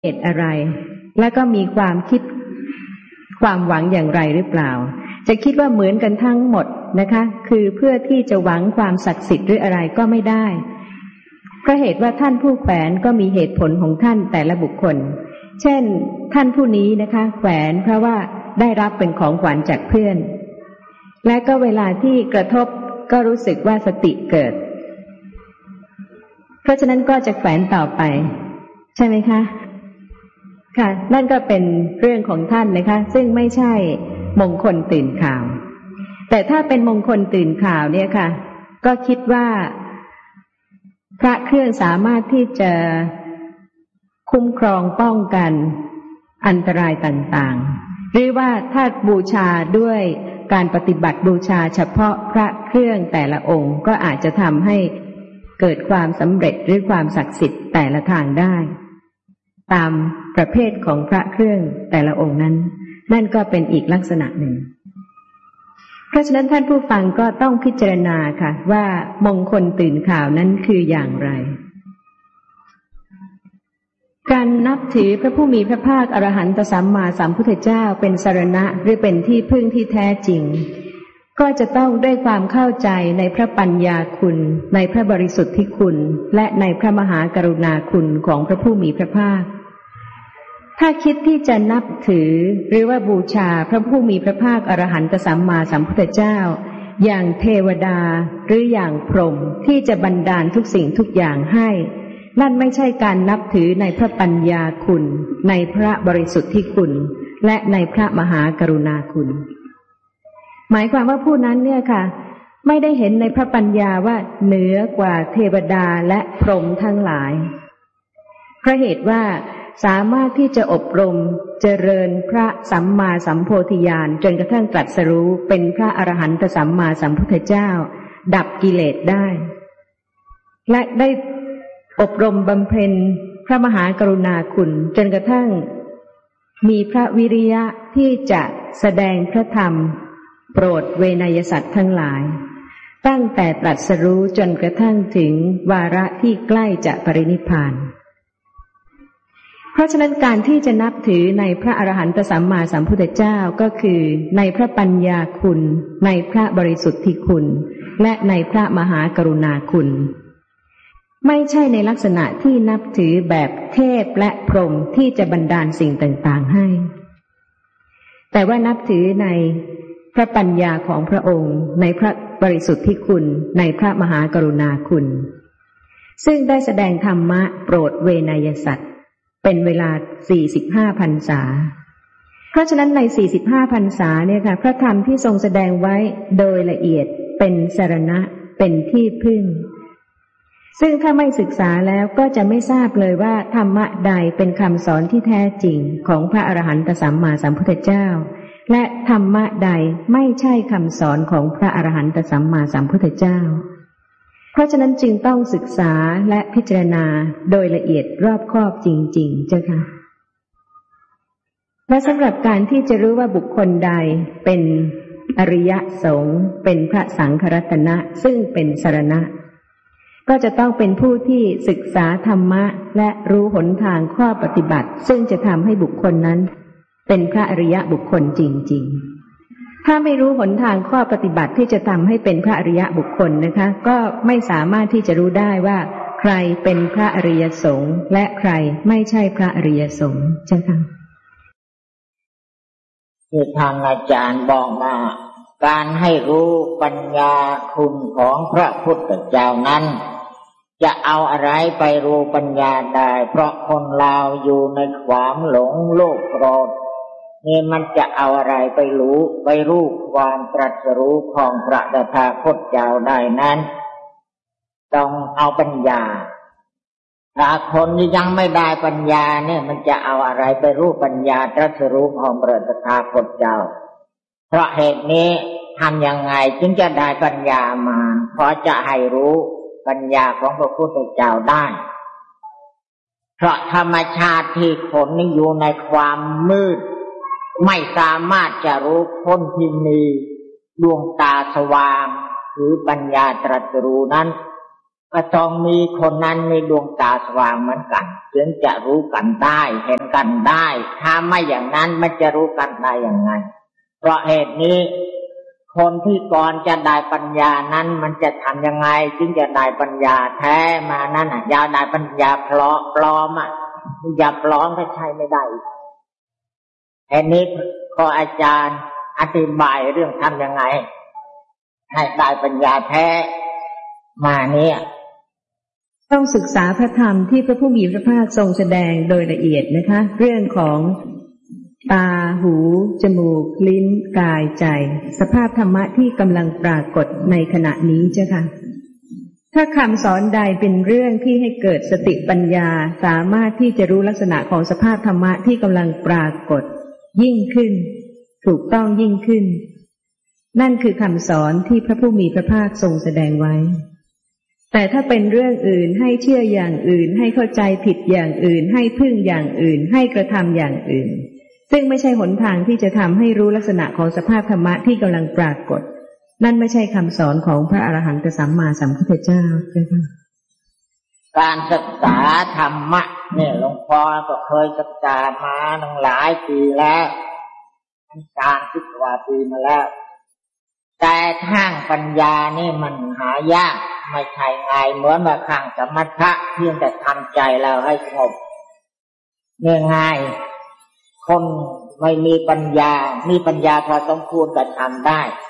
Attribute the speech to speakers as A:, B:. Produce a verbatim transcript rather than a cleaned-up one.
A: เหตุอะไรและก็มีความคิดความหวังอย่างไรหรือเปล่าจะคิดว่าเหมือนกันทั้งหมดนะคะคือเพื่อที่จะหวังความศักดิ์สิทธิ์หรืออะไรก็ไม่ได้เพราะเหตุว่าท่านผู้แขวนก็มีเหตุผลของท่านแต่ละบุคคลเช่นท่านผู้นี้นะคะแขวนเพราะว่าได้รับเป็นของขวัญจากเพื่อนและก็เวลาที่กระทบก็รู้สึกว่าสติเกิดเพราะฉะนั้นก็จะแขวนต่อไปใช่ไหมคะค่ะนั่นก็เป็นเรื่องของท่านนะคะซึ่งไม่ใช่มงคลตื่นข่าวแต่ถ้าเป็นมงคลตื่นข่าวเนี่ยค่ะก็คิดว่าพระเครื่องสามารถที่จะคุ้มครองป้องกันอันตรายต่างๆหรือว่าถ้าบูชาด้วยการปฏิบัติบูชาเฉพาะพระเครื่องแต่ละองค์ก็อาจจะทำให้เกิดความสำเร็จหรือความศักดิ์สิทธิ์แต่ละทางได้ตามประเภทของพระเครื่องแต่ละองค์นั้นนั่นก็เป็นอีกลักษณะหนึ่งเพราะฉะนั้นท่านผู้ฟังก็ต้องพิจารณาค่ะว่ามงคลตื่นข่าวนั้นคืออย่างไรการนับถือพระผู้มีพระภาคอรหันตสัมมาสัมพุทธเจ้าเป็นสรณะหรือเป็นที่พึ่งที่แท้จริงก็จะต้องด้วยความเข้าใจในพระปัญญาคุณในพระบริสุทธิคุณและในพระมหากรุณาคุณของพระผู้มีพระภาคถ้าคิดที่จะนับถือหรือว่าบูชาพระผู้มีพระภาคอรหันตสัมมาสัมพุทธเจ้าอย่างเทวดาหรืออย่างพรหมที่จะบันดาลทุกสิ่งทุกอย่างให้นั่นไม่ใช่การนับถือในพระปัญญาคุณในพระบริสุทธิคุณและในพระมหากรุณาคุณหมายความว่าผู้นั้นเนี่ยค่ะไม่ได้เห็นในพระปัญญาว่าเหนือกว่าเทวดาและพรหมทั้งหลายเพราะเหตุว่าสามารถที่จะอบรมเจริญพระสัมมาสัมโพธิญาณจนกระทั่งตรัสรู้เป็นพระอรหันตสัมมาสัมพุทธเจ้าดับกิเลสได้และได้อบรมบำเพ็ญพระมหากรุณาคุณจนกระทั่งมีพระวิริยะที่จะแสดงพระธรรมโปรดเวนยสัตว์ทั้งหลายตั้งแต่ตรัสรู้จนกระทั่งถึงวาระที่ใกล้จะปรินิพพานเพราะฉะนั้นการที่จะนับถือในพระอรหันตสัมมาสัมพุทธเจ้าก็คือในพระปัญญาคุณในพระบริสุทธิคุณและในพระมหากรุณาคุณไม่ใช่ในลักษณะที่นับถือแบบเทพและพรหมที่จะบันดาลสิ่งต่างๆให้แต่ว่านับถือในพระปัญญาของพระองค์ในพระบริสุทธิคุณในพระมหากรุณาคุณซึ่งได้แสดงธรรมะโปรดเวนยสัตว์เป็นเวลาสี่สิบห้าพรรษาเพราะฉะนั้นในสี่สิบห้าพรรษาเนี่ยค่ะพระธรรมที่ทรงแสดงไว้โดยละเอียดเป็นสรณะเป็นที่พึ่งซึ่งถ้าไม่ศึกษาแล้วก็จะไม่ทราบเลยว่าธรรมะใดเป็นคำสอนที่แท้จริงของพระอรหันตสัมมาสัมพุทธเจ้าและธรรมะใดไม่ใช่คำสอนของพระอรหันตสัมมาสัมพุทธเจ้าเพราะฉะนั้นจึงต้องศึกษาและพิจารณาโดยละเอียดรอบคอบจริงๆเจ้าค่ะและสำหรับการที่จะรู้ว่าบุคคลใดเป็นอริยสงฆ์เป็นพระสังฆรัตนะซึ่งเป็นสรณะก็จะต้องเป็นผู้ที่ศึกษาธรรมะและรู้หนทางข้อปฏิบัติซึ่งจะทำให้บุคคลนั้นเป็นพระอริยบุคคลจริงๆถ้าไม่รู้หนทางข้อปฏิบัติที่จะทำให้เป็นพระอริยบุคคลนะคะก็ไม่สามารถที่จะรู้ได้ว่าใครเป็นพระอริยสงฆ์และใครไม่ใช่พระอริยสงฆ์เจ้าค่ะ
B: คือทางอาจารย์บอกมาการให้รู้ปัญญาคุณของพระพุทธเจ้านั้นจะเอาอะไรไปรู้ปัญญาได้เพราะคนเราอยู่ในความหลงโลภโกรธนี่มันจะเอาอะไรไปรู้ไปรู้ความตรัสรู้ของพระตถาคตเจ้าได้นั้นต้องเอาปัญญาถ้าคนยังไม่ได้ปัญญาเนี่ยมันจะเอาอะไรไปรู้ปัญญาตรัสรู้ของพระตถาคตเจ้าเพราะเหตุนี้ทำยังไงจึงจะได้ปัญญามาเพราะจะให้รู้ปัญญาของพระพุทธเจ้าได้เพราะธรรมชาติที่คนนี้อยู่ในความมืดไม่สามารถจะรู้คนที่มีดวงตาสว่างหรือปัญญาตรัสรู้นั้นก็ต้องมีคนนั้นมีดวงตาสว่างเหมือนกันจึงจะรู้กันได้เห็นกันได้ถ้าไม่อย่างนั้นมันจะรู้กันได้อย่างไงเพราะเหตุนี้คนที่ก่อนจะได้ปัญญานั้นมันจะทำยังไงจึงจะได้ปัญญาแท้มานั่นอ่ะอย่าได้ปัญญาปลอมปลอมอ่ะอย่าปลอมก็ใช้ไม่ได้เหตุนี้ขออาจารย์อธิบายเรื่องทำยังไงให้ได้ปัญญาแท้มาเนี่ย
A: ต้องศึกษาพระธรรมที่พระผู้มีพระภาคทรงแสดงโดยละเอียดนะคะเรื่องของตาหูจมูกลิ้นกายใจสภาพธรรมะที่กำลังปรากฏในขณะนี้เจ้าค่ะถ้าคำสอนใดเป็นเรื่องที่ให้เกิดสติปัญญาสามารถที่จะรู้ลักษณะของสภาพธรรมะที่กำลังปรากฏยิ่งขึ้นถูกต้องยิ่งขึ้นนั่นคือคำสอนที่พระผู้มีพระภาคทรงแสดงไว้แต่ถ้าเป็นเรื่องอื่นให้เชื่ออย่างอื่นให้เข้าใจผิดอย่างอื่นให้พึ่งอย่างอื่นให้กระทำอย่างอื่นซึ่งไม่ใช่หนทางที่จะทำให้รู้ลักษณะของสภาพธรรมะที่กำลังปรากฏนั่นไม่ใช่คำสอนของพระอรหันตสัมมาสัมพุทธเจ้าใช่ไหม
B: การศึกษาธรรมะเนี่ยหลวงพ่อก็เคยศึกษามาตั้งหลายปีแล้วการศึกษาปีมาแล้วแต่ทางปัญญานี่มันหายากไม่ใช่ง่ายเหมือนแบบข้างสมถะเพียงแต่ทำใจเราให้สงบง่ายๆคนไม่มีปัญญามีปัญญาพอสมควรจะทำได้